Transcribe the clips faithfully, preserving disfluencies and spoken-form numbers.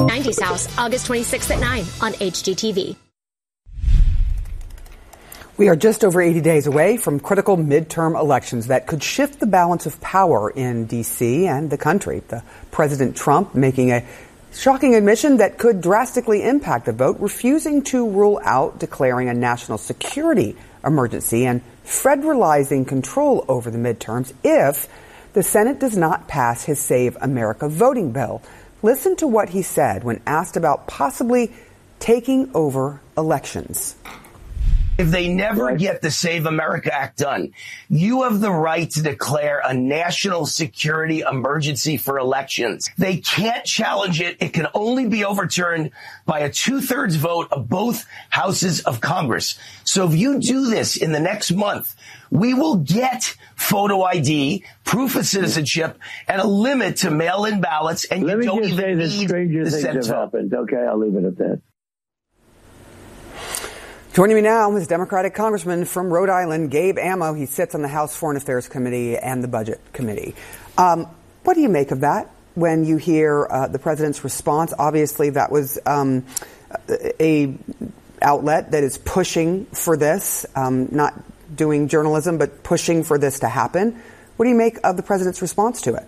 nineties House, August twenty-sixth at nine on H G T V. We are just over eighty days away from critical midterm elections that could shift the balance of power in D C and the country. The President Trump making a shocking admission that could drastically impact the vote, refusing to rule out declaring a national security emergency and federalizing control over the midterms if the Senate does not pass his Save America voting bill. Listen to what he said when asked about possibly taking over elections. If they never get the Save America Act done, you have the right to declare a national security emergency for elections. They can't challenge it. It can only be overturned by a two-thirds vote of both houses of Congress. So if you do this in the next month, we will get photo I D, proof of citizenship, and a limit to mail-in ballots, and Let you me don't just even say that need stranger the things Senate have vote. happened. Okay, I'll leave it at that. Joining me now is Democratic Congressman from Rhode Island, Gabe Amo. He sits on the House Foreign Affairs Committee and the Budget Committee. Um, what do you make of that when you hear uh, the president's response? Obviously, that was um, a outlet that is pushing for this, um, not doing journalism, but pushing for this to happen. What do you make of the president's response to it?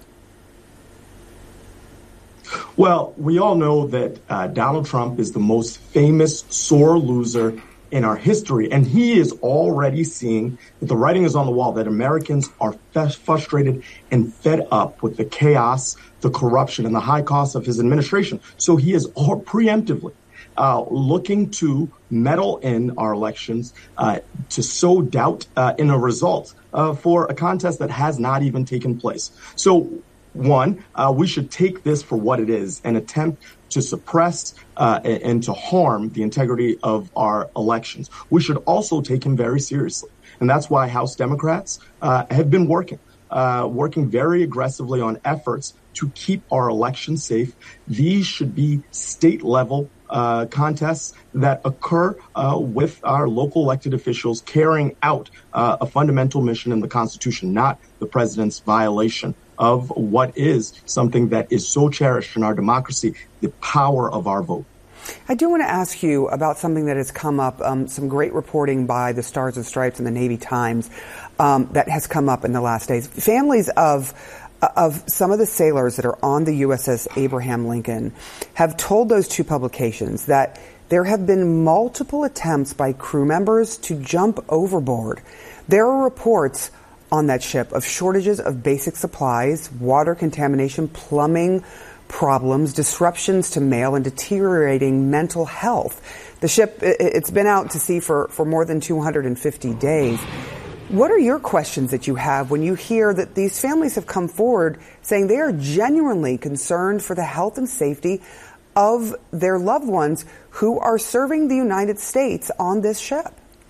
Well, we all know that uh, Donald Trump is the most famous sore loser in our history, and he is already seeing that the writing is on the wall, that Americans are f- frustrated and fed up with the chaos, the corruption, and the high cost of his administration. So he is all preemptively uh, looking to meddle in our elections, uh, to sow doubt uh, in a result uh, for a contest that has not even taken place. So One, uh, we should take this for what it is, an attempt to suppress uh, and, and to harm the integrity of our elections. We should also take him very seriously. And that's why House Democrats uh, have been working, uh, working very aggressively on efforts to keep our elections safe. These should be state level uh, contests that occur uh, with our local elected officials carrying out uh, a fundamental mission in the Constitution, not the president's violation of what is something that is so cherished in our democracy, the power of our vote. I do want to ask you about something that has come up, um, some great reporting by the Stars and Stripes and the Navy Times um, that has come up in the last days. Families of of some of the sailors that are on the U S S Abraham Lincoln have told those two publications that there have been multiple attempts by crew members to jump overboard. There are reports on that ship of shortages of basic supplies, water contamination, plumbing problems, disruptions to mail, and deteriorating mental health. The ship, it's been out to sea for, for more than two hundred fifty days. What are your questions that you have when you hear that these families have come forward saying they are genuinely concerned for the health and safety of their loved ones who are serving the United States on this ship?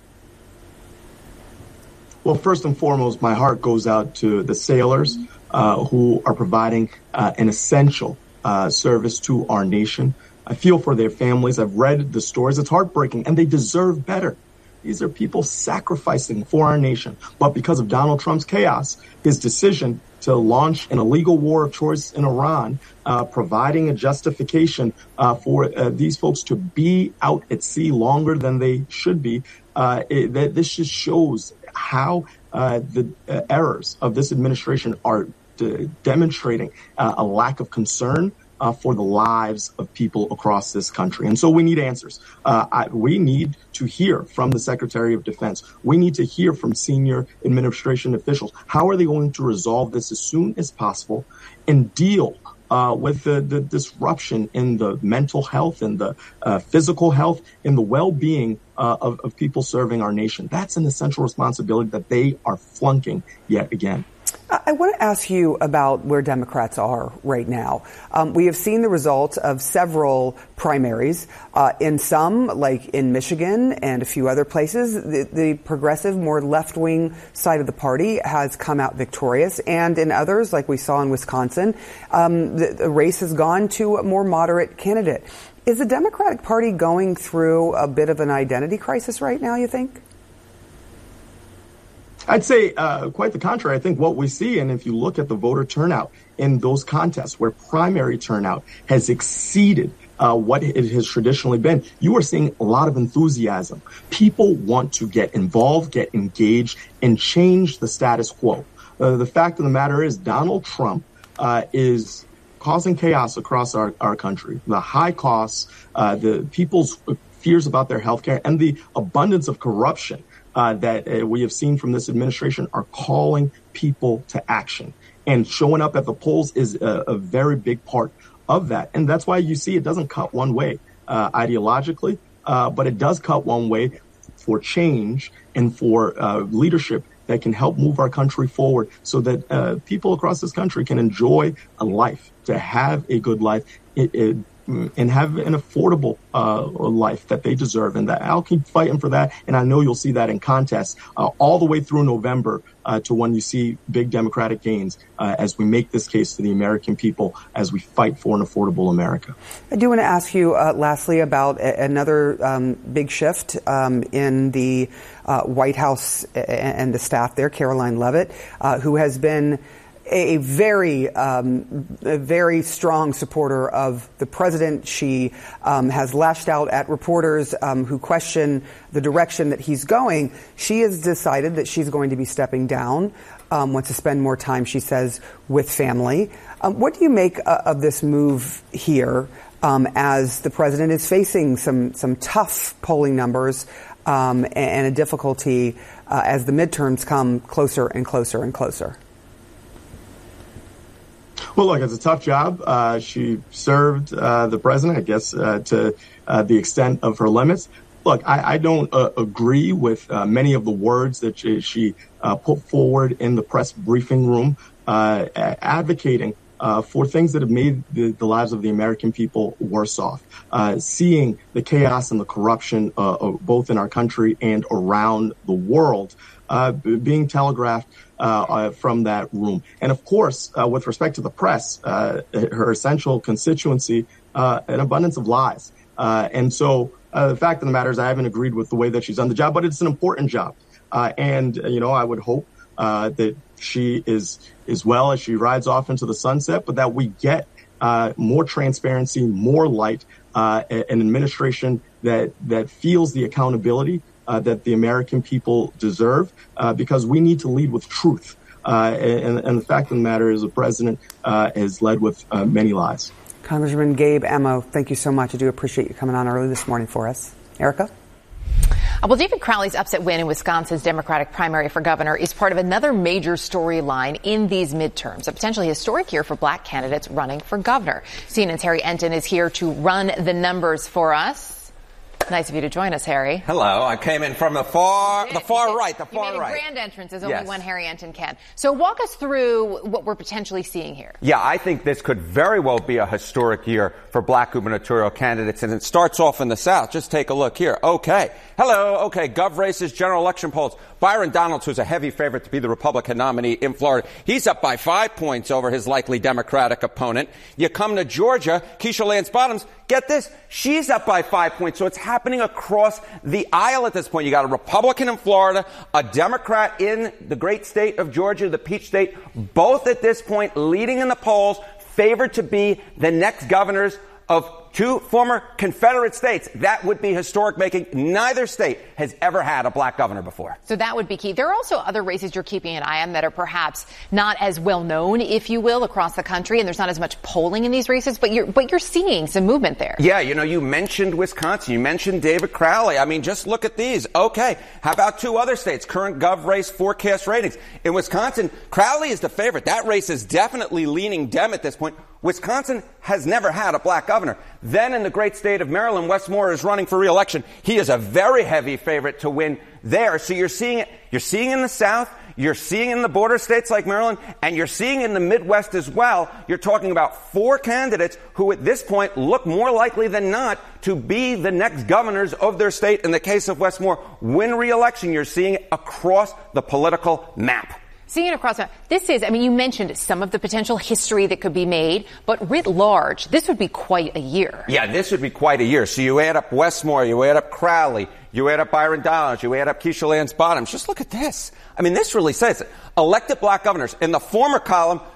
Well, first and foremost, my heart goes out to the sailors uh, who are providing uh, an essential uh, service to our nation. I feel for their families. I've read the stories. It's heartbreaking, and they deserve better. These are people sacrificing for our nation. But because of Donald Trump's chaos, his decision to launch an illegal war of choice in Iran, uh, providing a justification uh, for uh, these folks to be out at sea longer than they should be, uh, it, that this just shows how uh, the uh, errors of this administration are d- demonstrating uh, a lack of concern uh, for the lives of people across this country. And so we need answers. Uh, I, we need to hear from the Secretary of Defense. We need to hear from senior administration officials. How are they going to resolve this as soon as possible and deal Uh, with the, the disruption in the mental health and the uh, physical health and the well-being uh, of, of people serving our nation? That's an essential responsibility that they are flunking yet again. I want to ask you about where Democrats are right now. Um, we have seen the results of several primaries. Uh, in some, like in Michigan and a few other places, the, the progressive, more left-wing side of the party has come out victorious. And in others, like we saw in Wisconsin, um, the, the race has gone to a more moderate candidate. Is the Democratic Party going through a bit of an identity crisis right now, you think? I'd say uh, quite the contrary. I think what we see, and if you look at the voter turnout in those contests where primary turnout has exceeded uh, what it has traditionally been, you are seeing a lot of enthusiasm. People want to get involved, get engaged, and change the status quo. Uh, the fact of the matter is Donald Trump uh, is causing chaos across our, our country. The high costs, uh, the people's fears about their health care, and the abundance of corruption uh, that uh, we have seen from this administration are calling people to action. And showing up at the polls is a, a very big part of that. And that's why you see it doesn't cut one way uh, ideologically, uh, but it does cut one way for change and for uh, leadership that can help move our country forward so that uh, people across this country can enjoy a life, to have a good life, it, it, and have an affordable uh, life that they deserve. And that I'll keep fighting for that. And I know you'll see that in contests uh, all the way through November uh, to when you see big Democratic gains uh, as we make this case to the American people, as we fight for an affordable America. I do want to ask you uh, lastly about a- another um, big shift um, in the uh, White House and the staff there, Caroline Leavitt, uh, who has been a very, um, a very strong supporter of the president. She um, has lashed out at reporters um, who question the direction that he's going. She has decided that she's going to be stepping down, um, wants to spend more time, she says, with family. Um, what do you make uh, of this move here um, as the president is facing some, some tough polling numbers um, and a difficulty uh, as the midterms come closer and closer and closer? Well, look, it's a tough job. Uh, she served uh, the president, I guess, uh, to uh, the extent of her limits. Look, I, I don't uh, agree with uh, many of the words that she, she uh, put forward in the press briefing room, uh, advocating uh, for things that have made the, the lives of the American people worse off. Uh, seeing the chaos and the corruption uh, both in our country and around the world uh, being telegraphed Uh, uh, from that room. And of course, uh, with respect to the press, uh, her essential constituency, uh, an abundance of lies. Uh, and so uh, the fact of the matter is I haven't agreed with the way that she's done the job, but it's an important job. Uh, and, you know, I would hope uh, that she is as well as she rides off into the sunset, but that we get uh, more transparency, more light, uh, an administration that, that feels the accountability Uh, that the American people deserve, uh, because we need to lead with truth. Uh, and, and the fact of the matter is the president uh, has led with uh, many lies. Congressman Gabe Amo, thank you so much. I do appreciate you coming on early this morning for us. Erica? Uh, well, David Crowley's upset win in Wisconsin's Democratic primary for governor is part of another major storyline in these midterms, a potentially historic year for black candidates running for governor. C N N's Harry Enton is here to run the numbers for us. Nice of you to join us, Harry. Hello. I came in from the far, the far right, the far right. You made a right. grand entrance, as only Yes. one Harry Enton can. So walk us through what we're potentially seeing here. Yeah, I think this could very well be a historic year for black gubernatorial candidates, and it starts off in the South. Just take a look here. Okay. Hello. Okay. Gov races, general election polls. Byron Donalds, who's a heavy favorite to be the Republican nominee in Florida, he's up by five points over his likely Democratic opponent. You come to Georgia, Keisha Lance Bottoms, get this, she's up by five points. So it's happening across the aisle at this point. You got a Republican in Florida, a Democrat in the great state of Georgia, the Peach State, both at this point leading in the polls, favored to be the next governors of two former Confederate states. That would be historic, making neither state has ever had a black governor before. So that would be key. There are also other races you're keeping an eye on that are perhaps not as well known, if you will, across the country, and there's not as much polling in these races, but you're but you're seeing some movement there. Yeah, you know, you mentioned Wisconsin, you mentioned David Crowley. I mean, just look at these. Okay, how about two other states? Current Gov race forecast ratings. In Wisconsin, Crowley is the favorite. That race is definitely leaning Dem at this point. Wisconsin has never had a black governor. Then in the great state of Maryland, Wes Moore is running for re-election. He is a very heavy favorite to win there. So you're seeing it, you're seeing in the South, you're seeing in the border states like Maryland, and you're seeing in the Midwest as well. You're talking about four candidates who at this point look more likely than not to be the next governors of their state. In the case of Wes Moore, win re-election. You're seeing it across the political map. Seeing it across, this is, I mean, you mentioned some of the potential history that could be made, but writ large, this would be quite a year. Yeah, this would be quite a year. So you add up Wes Moore, you add up Crowley, you add up Byron Donalds, you add up Keisha Lance Bottoms. Just look at this. I mean, this really says it. Elected black governors. In the former column,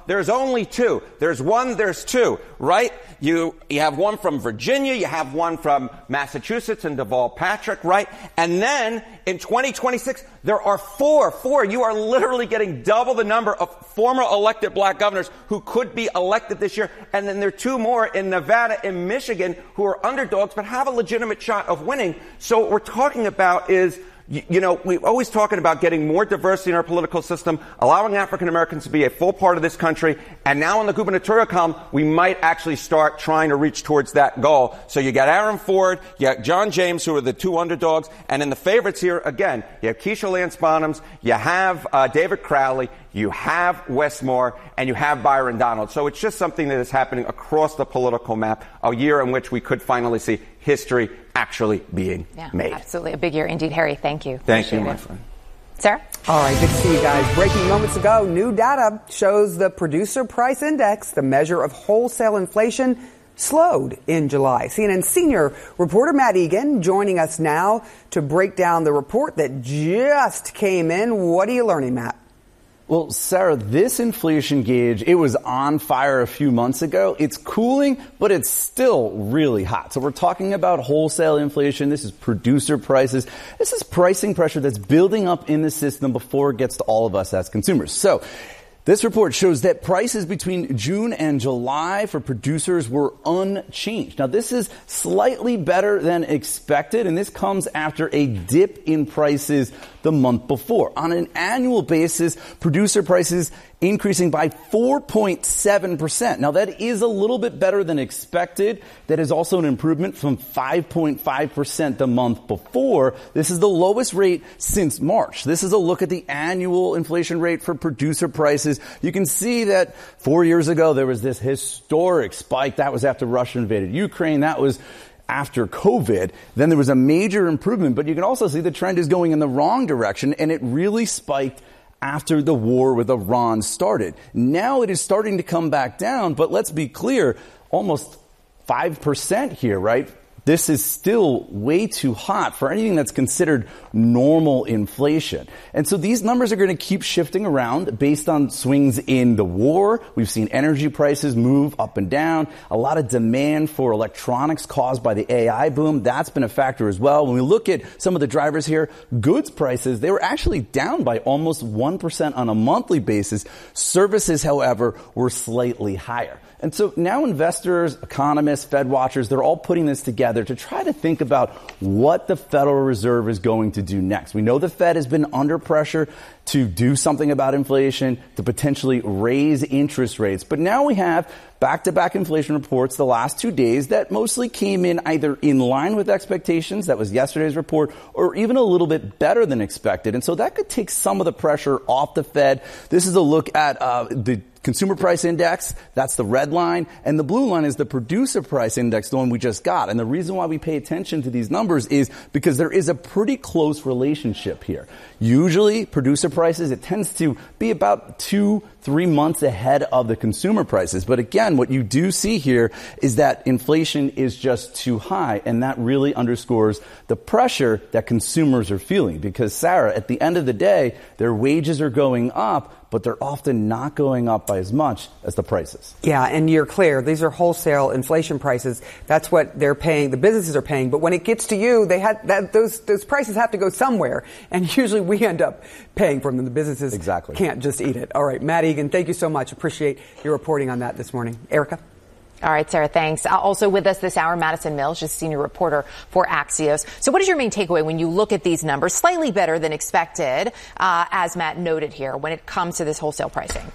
there's only two. There's one, there's two, right? You, you have one from Virginia, you have one from Massachusetts and Deval Patrick, right? And then in twenty twenty-six, there are four, four. You are literally getting double the number of former elected black governors who could be elected this year. And then there are two more in Nevada and Michigan who are underdogs but have a legitimate shot of winning. So what we're talking about is, you know, we're always talking about getting more diversity in our political system, allowing African Americans to be a full part of this country. And now in the gubernatorial column, we might actually start trying to reach towards that goal. So you got Aaron Ford, you got John James, who are the two underdogs. And in the favorites here, again, you have Keisha Lance Bottoms, you have uh, David Crowley, you have Wes Moore, and you have Byron Donald. So it's just something that is happening across the political map, a year in which we could finally see history actually being yeah, made. Absolutely. A big year indeed. Harry, thank you. Thank Appreciate you, my it. friend. Sarah? All right, good to see you guys. Breaking moments ago, new data shows the Producer Price Index, the measure of wholesale inflation, slowed in July. C N N senior reporter Matt Egan joining us now to break down the report that just came in. What are you learning, Matt? Well, Sarah, this inflation gauge, it was on fire a few months ago. It's cooling, but it's still really hot. So we're talking about wholesale inflation. This is producer prices. This is pricing pressure that's building up in the system before it gets to all of us as consumers. So this report shows that prices between June and July for producers were unchanged. Now, this is slightly better than expected, and this comes after a dip in prices the month before. On an annual basis, producer prices increasing by four point seven percent. Now, that is a little bit better than expected. That is also an improvement from five point five percent the month before. This is the lowest rate since March. This is a look at the annual inflation rate for producer prices. You can see that four years ago, there was this historic spike. That was after Russia invaded Ukraine. That was after COVID. Then there was a major improvement, but you can also see the trend is going in the wrong direction, and it really spiked after the war with Iran started. Now it is starting to come back down, but let's be clear, almost five percent here, right? This is still way too hot for anything that's considered normal inflation. And so these numbers are going to keep shifting around based on swings in the war. We've seen energy prices move up and down. A lot of demand for electronics caused by the A I boom. That's been a factor as well. When we look at some of the drivers here, goods prices, they were actually down by almost one percent on a monthly basis. Services, however, were slightly higher. And so now investors, economists, Fed watchers, they're all putting this together to try to think about what the Federal Reserve is going to do next. We know the Fed has been under pressure to do something about inflation, to potentially raise interest rates. But now we have back-to-back inflation reports the last two days that mostly came in either in line with expectations, that was yesterday's report, or even a little bit better than expected. And so that could take some of the pressure off the Fed. This is a look at uh, the Consumer Price Index, that's the red line, and the blue line is the Producer Price Index, the one we just got. And the reason why we pay attention to these numbers is because there is a pretty close relationship here. Usually, producer prices, it tends to be about two, three months ahead of the consumer prices. But again, what you do see here is that inflation is just too high, and that really underscores the pressure that consumers are feeling. Because, Sarah, at the end of the day, their wages are going up, but they're often not going up by as much as the prices. Yeah, and you're clear. These are wholesale inflation prices. That's what they're paying. The businesses are paying. But when it gets to you, they had that, those those prices have to go somewhere. And usually we end up paying for them. The businesses exactly. can't just eat it. All right, Matt Egan, thank you so much. Appreciate your reporting on that this morning. Erica? All right, Sarah, thanks. Also with us this hour, Madison Mills, just senior reporter for Axios. So what is your main takeaway when you look at these numbers? Slightly better than expected, uh, as Matt noted here, when it comes to this wholesale pricing.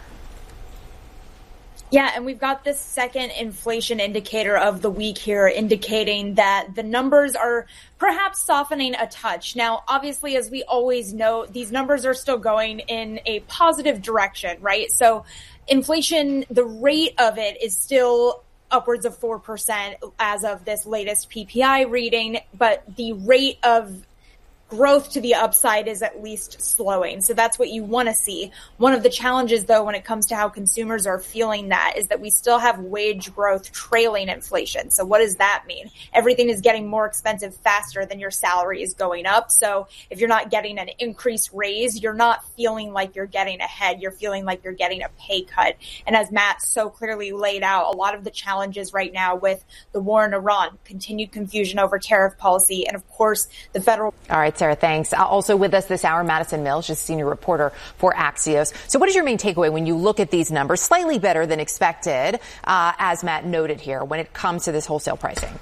Yeah, and we've got this second inflation indicator of the week here indicating that the numbers are perhaps softening a touch. Now, obviously, as we always know, these numbers are still going in a positive direction, right? So inflation, the rate of it is still upwards of four percent as of this latest P P I reading, but the rate of growth to the upside is at least slowing. So that's what you want to see. One of the challenges, though, when it comes to how consumers are feeling that is that we still have wage growth trailing inflation. So what does that mean? Everything is getting more expensive faster than your salary is going up. So if you're not getting an increased raise, you're not feeling like you're getting ahead. You're feeling like you're getting a pay cut. And as Matt so clearly laid out, a lot of the challenges right now with the war in Iran, continued confusion over tariff policy, and of course, the federal. All right, Sarah, thanks. Uh, also with us this hour, Madison Mills, just senior reporter for Axios. So what is your main takeaway when you look at these numbers? Slightly better than expected, uh, as Matt noted here, when it comes to this wholesale pricing.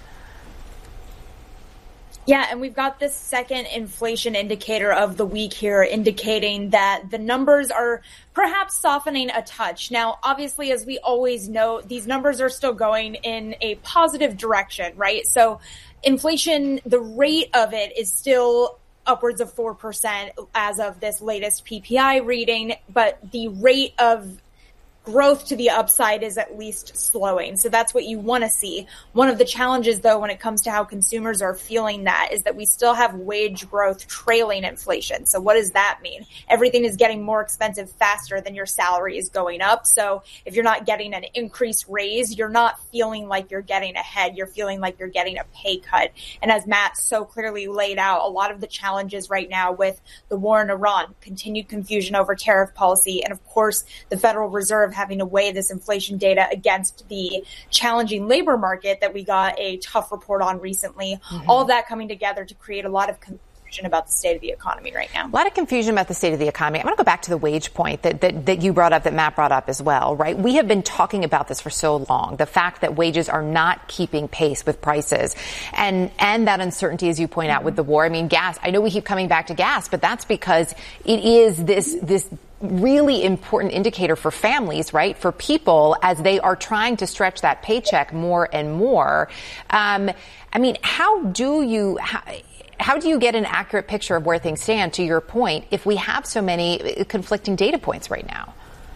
Yeah, and we've got this second inflation indicator of the week here indicating that the numbers are perhaps softening a touch. Now, obviously, as we always know, these numbers are still going in a positive direction, right? So inflation, the rate of it is still upwards of four percent as of this latest P P I reading, but the rate of growth to the upside is at least slowing. So that's what you want to see. One of the challenges, though, when it comes to how consumers are feeling that is that we still have wage growth trailing inflation. So what does that mean? Everything is getting more expensive faster than your salary is going up. So if you're not getting an increased raise, you're not feeling like you're getting ahead. You're feeling like you're getting a pay cut. And as Matt so clearly laid out, a lot of the challenges right now with the war in Iran, continued confusion over tariff policy, and of course, the Federal Reserve having to weigh this inflation data against the challenging labor market that we got a tough report on recently. Mm-hmm. All of that coming together to create a lot of confusion about the state of the economy right now. A lot of confusion about the state of the economy. I'm going to go back to the wage point that, that, that you brought up, that Matt brought up as well, right? We have been talking about this for so long, the fact that wages are not keeping pace with prices and, and that uncertainty, as you point out, mm-hmm. with the war. I mean, gas, I know we keep coming back to gas, but that's because it is this, this, really important indicator for families, right? For people as they are trying to stretch that paycheck more and more. Um, I mean, how do you, how, how do you get an accurate picture of where things stand, to your point, if we have so many conflicting data points right now?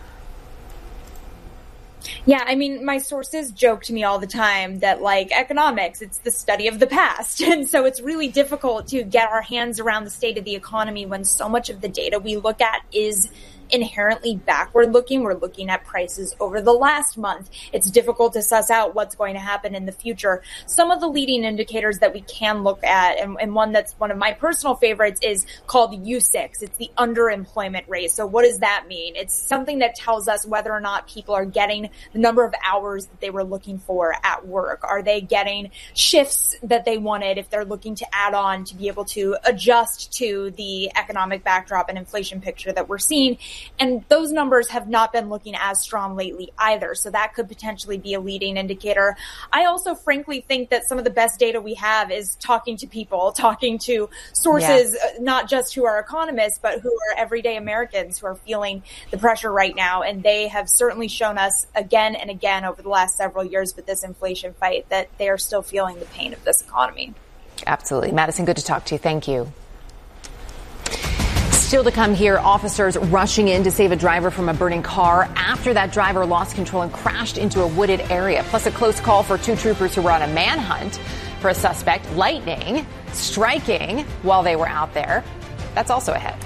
Yeah, I mean, my sources joke to me all the time that, like, economics, it's the study of the past. And so it's really difficult to get our hands around the state of the economy when so much of the data we look at is inherently backward looking. We're looking at prices over the last month. It's difficult to suss out what's going to happen in the future. Some of the leading indicators that we can look at, and, and one that's one of my personal favorites is called U six. It's the underemployment rate. So what does that mean? It's something that tells us whether or not people are getting the number of hours that they were looking for at work. Are they getting shifts that they wanted if they're looking to add on to be able to adjust to the economic backdrop and inflation picture that we're seeing? And those numbers have not been looking as strong lately either. So that could potentially be a leading indicator. I also frankly think that some of the best data we have is talking to people, talking to sources, yeah. not just who are economists, but who are everyday Americans who are feeling the pressure right now. And they have certainly shown us again and again over the last several years with this inflation fight that they are still feeling the pain of this economy. Absolutely. Madison, good to talk to you. Thank you. Still to come here, officers rushing in to save a driver from a burning car after that driver lost control and crashed into a wooded area. Plus a close call for two troopers who were on a manhunt for a suspect. Lightning striking while they were out there. That's also ahead.